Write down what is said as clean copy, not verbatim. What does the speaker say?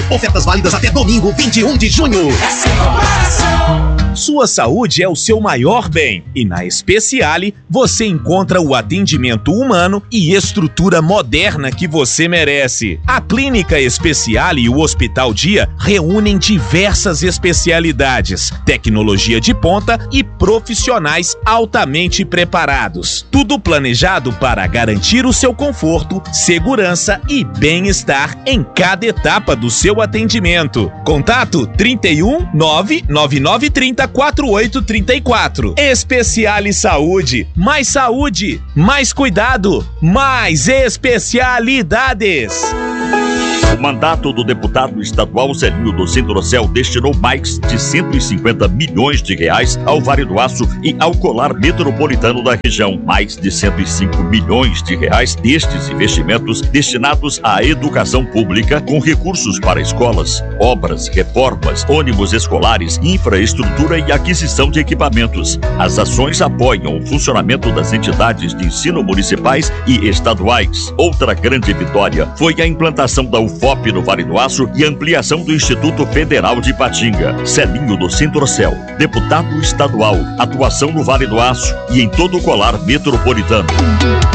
Ofertas válidas até domingo, 21 de junho. Sua saúde é o seu maior bem e na Speciale você encontra o atendimento humano e estrutura moderna que você merece. A Clínica Speciale e o Hospital Dia reúnem diversas especialidades, tecnologia de ponta e profissionais altamente preparados. Tudo planejado para garantir o seu conforto, segurança e bem-estar em cada etapa do seu atendimento. Contato 31 99930 4834. Speciale Saúde. Mais cuidado, mais especialidades. O mandato do deputado estadual Zelinho do Centro-Céu destinou mais de 150 milhões de reais ao Vale do Aço e ao colar metropolitano da região. Mais de 105 milhões de reais destes investimentos destinados à educação pública, com recursos para escolas, obras, reformas, ônibus escolares, infraestrutura e aquisição de equipamentos. As ações apoiam o funcionamento das entidades de ensino municipais e estaduais. Outra grande vitória foi a implantação da UFOP no Vale do Aço e ampliação do Instituto Federal de Ipatinga. Zelinho do Centro-Céu, deputado estadual, atuação no Vale do Aço e em todo o colar metropolitano.